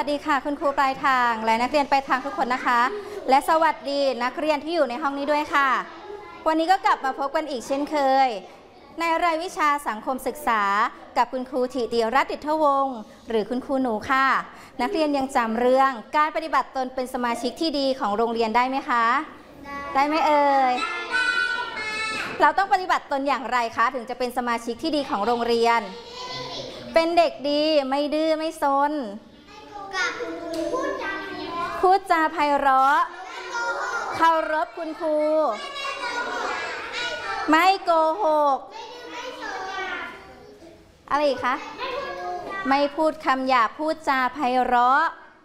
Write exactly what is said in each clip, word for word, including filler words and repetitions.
ดีค่ะคุณครูปลายทางและนักเรียนปลายทางทุกคนนะคะและสวัสดีนักเรียนที่อยู่ในห้องนี้ด้วยค่ะวันนี้ก็กลับมาพบกันอีกเช่นเคยในรายวิชาสังคมศึกษากับคุณครูธิติรัตน์ดิษฐวงศ์หรือคุณครูหนูค่ะนักเรียนยังจำเรื่องการปฏิบัติตนเป็นสมาชิกที่ดีของโรงเรียนได้ไหมคะได้ไหมเอ่ยเราต้องปฏิบัติตนอย่างไรคะถึงจะเป็นสมาชิกที่ดีของโรงเรียนเป็นเด็กดีไม่ดื้อไม่ซนพูดจาไพเราะเคารพคุณครูไม่โกหกอะไรอีกคะไม่พูดคำหยาบพูดจาไพเราะ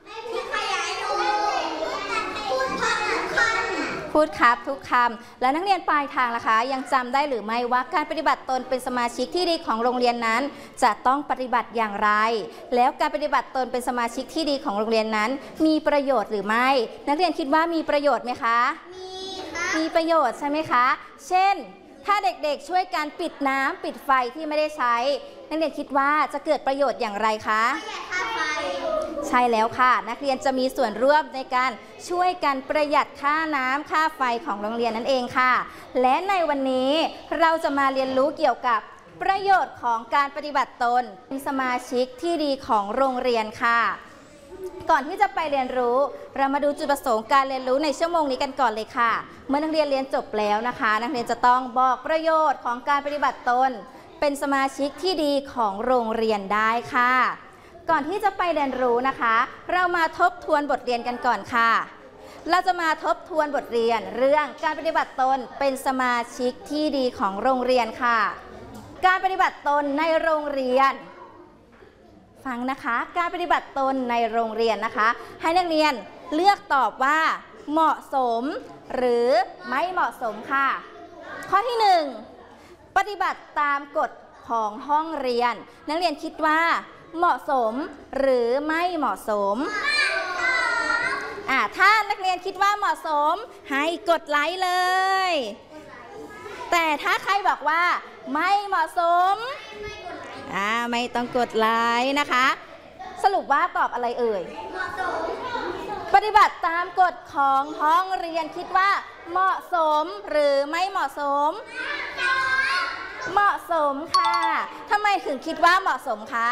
พูดครับทุกคำแล้วนักเรียนปลายทางล่ะคะยังจำได้หรือไม่ว่าการปฏิบัติตนเป็นสมาชิกที่ดีของโรงเรียนนั้นจะต้องปฏิบัติอย่างไรแล้วการปฏิบัติตนเป็นสมาชิกที่ดีของโรงเรียนนั้นมีประโยชน์หรือไม่นักเรียนคิดว่ามีประโยชน์ไหมคะมีค่ะมีประโยชน์ใช่ไหมคะเช่นถ้าเด็กๆช่วยการปิดน้ำปิดไฟที่ไม่ได้ใช้นักเรียนคิดว่าจะเกิดประโยชน์อย่างไรคะประหยัดค่าไฟใช่แล้วค่ะนักเรียนจะมีส่วนร่วมในการช่วยกันประหยัดค่าน้ำค่าไฟของโรงเรียนนั่นเองค่ะและในวันนี้เราจะมาเรียนรู้เกี่ยวกับประโยชน์ของการปฏิบัติตนเป็นสมาชิกที่ดีของโรงเรียนค่ะก่อนที่จะไปเรียนรู้เรามาดูจุดประสงค์การเรียนรู้ในชั่วโมงนี้กันก่อนเลยค่ะเมื่อนักเรียนเรียนจบแล้วนะคะนักเรียนจะต้องบอกประโยชน์ของการปฏิบัติตนเป็นสมาชิกที่ดีของโรงเรียนได้ค่ะก่อนที่จะไปเรียนรู้นะคะเรามาทบทวนบทเรียนกันก่อนค่ะเราจะมาทบทวนบทเรียนเรื่องการปฏิบัติตนเป็นสมาชิกที่ดีของโรงเรียนค่ะการปฏิบัติตนในโรงเรียนฟังนะคะการปฏิบัติตนในโรงเรียนนะคะให้นักเรียนเลือกตอบว่าเหมาะสมหรือไม่เหมาะสมค่ะข้อที่หนึ่งปฏิบัติตามกฎของห้องเรียนนักเรียนคิดว่าเหมาะสมหรือไม่เหมาะสมอ่าถ้านักเรียนคิดว่าเหมาะสมให้กดไลค์เลยแต่ถ้าใครบอกว่าไม่เหมาะสมอ่าไม่ต้องกดไลค์นะคะสรุปว่าตอบอะไรเอ่ยปฏิบัติตามกฎของห้องเรียนคิดว่าเหมาะสมหรือไม่เหมาะสมเหมาะสมค่ะทำไมถึงคิดว่าเหมาะสมคะ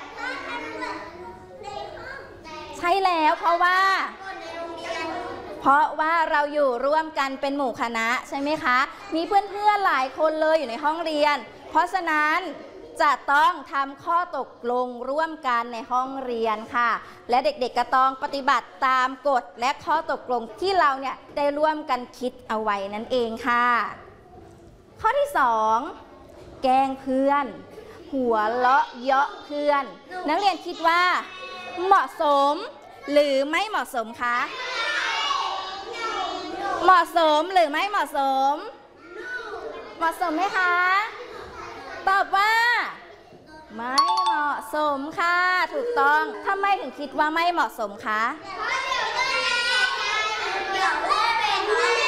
ใช่แล้วเพราะว่าเพราะว่าเราอยู่ร่วมกันเป็นหมู่คณะใช่ไหมคะมีเพื่อนๆหลายคนเลยอยู่ในห้องเรียนเพราะฉะนั้นจะต้องทำข้อตกลงร่วมกันในห้องเรียนค่ะและเด็กๆก็ต้องปฏิบัติตามกฎและข้อตกลงที่เราเนี่ยได้ร่วมกันคิดเอาไว้นั่นเองค่ะข้อที่สองแกล้งเพื่อนหัวเราะเยาะเพื่อนนักเรียนคิดว่าเหมาะสมหรือไม่เหมาะสมคะเหมาะสมหรือไม่เหมาะสมเหมาะสมไหมคะตอบว่าไม่เหมาะสมค่ะถูกต้องทำไมถึงคิดว่าไม่เหมาะสมคะ